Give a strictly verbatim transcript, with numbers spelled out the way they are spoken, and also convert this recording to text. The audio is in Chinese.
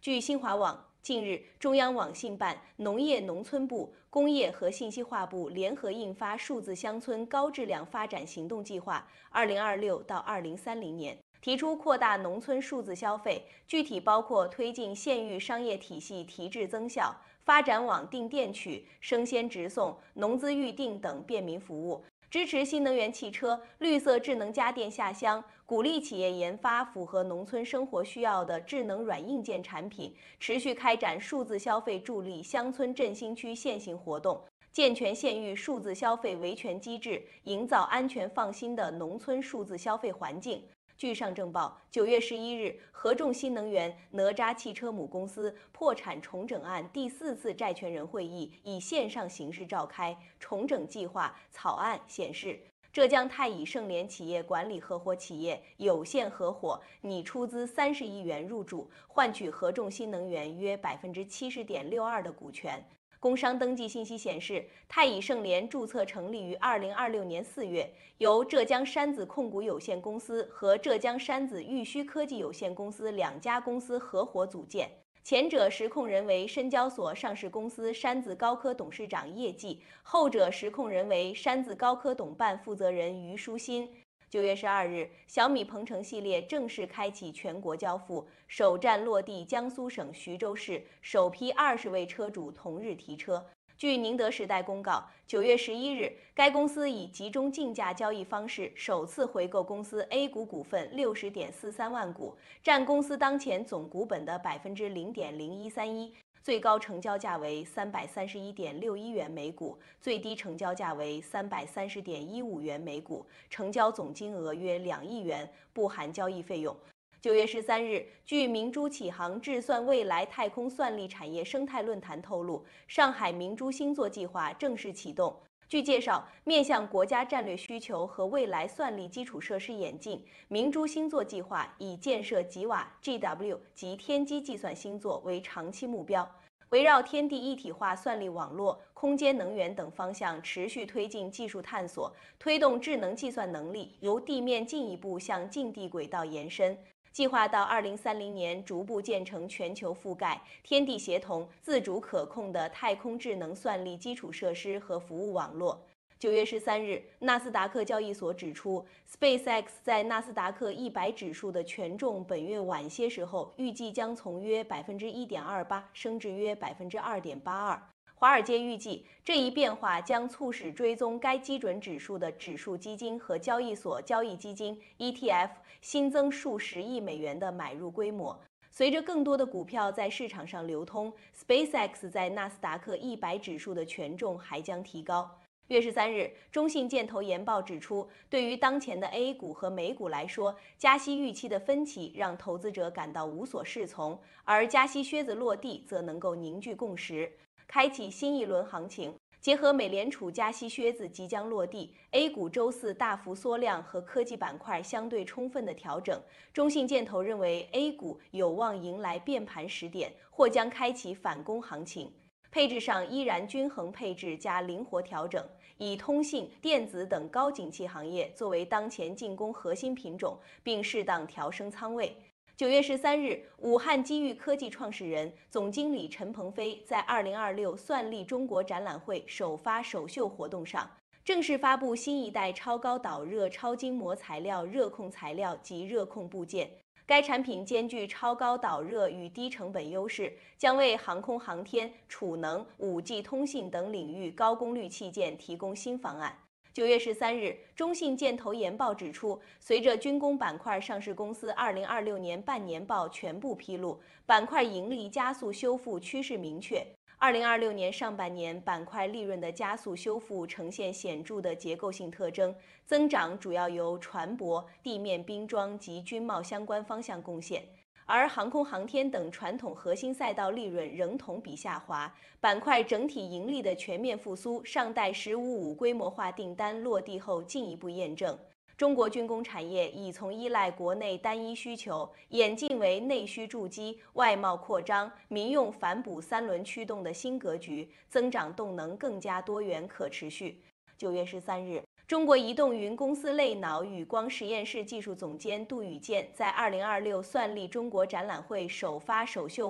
据新华网，近日，中央网信办、农业农村部、工业和信息化部联合印发《数字乡村高质量发展行动计划（二零二六到二零三零年）》，提出扩大农村数字消费，具体包括推进县域商业体系提质增效，发展网订电取、生鲜直送、农资预订等便民服务。支持新能源汽车、绿色智能家电下乡，鼓励企业研发符合农村生活需要的智能软硬件产品，持续开展数字消费助力乡村振兴区现行活动，健全县域数字消费维权机制，营造安全放心的农村数字消费环境。据上证报，九月十一日，合众新能源哪吒汽车母公司破产重整案第四次债权人会议以线上形式召开。重整计划草案显示，浙江太乙盛联企业管理合伙企业有限合伙拟出资三十亿元入主，换取合众新能源约百分之七十点六二的股权。工商登记信息显示，太乙盛联注册成立于二零二六年四月，由浙江山子控股有限公司和浙江山子玉虚科技有限公司两家公司合伙组建。前者实控人为深交所上市公司山子高科董事长叶继，后者实控人为山子高科董办负责人于书新。九月十二日，小米鹏程系列正式开启全国交付，首站落地江苏省徐州市，首批二十位车主同日提车。据宁德时代公告，九月十一日，该公司以集中竞价交易方式首次回购公司 A 股股份六十点四三万股，占公司当前总股本的百分之零点零一三一。最高成交价为三百三十一点六一元每股，最低成交价为三百三十点一五元每股，成交总金额约两亿元，不含交易费用。九月十三日，据明珠启航智算未来太空算力产业生态论坛透露，上海明珠星座计划正式启动。据介绍，面向国家战略需求和未来算力基础设施演进，明珠星座计划以建设吉瓦、G W 及天基计算星座为长期目标，围绕天地一体化算力网络、空间能源等方向持续推进技术探索，推动智能计算能力由地面进一步向近地轨道延伸。计划到二零三零年逐步建成全球覆盖、天地协同、自主可控的太空智能算力基础设施和服务网络。九月十三日，纳斯达克交易所指出 ，SpaceX 在纳斯达克一百指数的权重本月晚些时候预计将从约百分之一点二八升至约百分之二点八二。华尔街预计，这一变化将促使追踪该基准指数的指数基金和交易所交易基金 E T F 新增数十亿美元的买入规模。随着更多的股票在市场上流通 ，SpaceX 在纳斯达克一百指数的权重还将提高。月十三日，中信建投研报指出，对于当前的 A 股和美股来说，加息预期的分歧让投资者感到无所适从，而加息靴子落地则能够凝聚共识，开启新一轮行情。结合美联储加息靴子即将落地 ，A 股周四大幅缩量和科技板块相对充分的调整，中信建投认为 A 股有望迎来变盘时点，或将开启反攻行情。配置上依然均衡配置加灵活调整，以通信、电子等高景气行业作为当前进攻核心品种，并适当调升仓位。九月十三日，武汉机遇科技创始人、总经理陈鹏飞在二零二六算力中国展览会首发首秀活动上，正式发布新一代超高导热超筋膜材料热控材料及热控部件。该产品兼具超高导热与低成本优势，将为航空航天、储能、五 G 通信等领域高功率器件提供新方案。九月十三日，中信建投研报指出，随着军工板块上市公司二零二六年半年报全部披露，板块盈利加速修复趋势明确。二零二六年上半年，板块利润的加速修复呈现显著的结构性特征，增长主要由船舶、地面冰装及军贸相关方向贡献。而航空航天等传统核心赛道利润仍同比下滑，板块整体盈利的全面复苏尚待“十五五”规模化订单落地后进一步验证。中国军工产业已从依赖国内单一需求演进为内需筑基、外贸扩张、民用反哺三轮驱动的新格局，增长动能更加多元可持续。九月十三日，中国移动云公司类脑与光实验室技术总监杜宇健在二零二六算力中国展览会首发首秀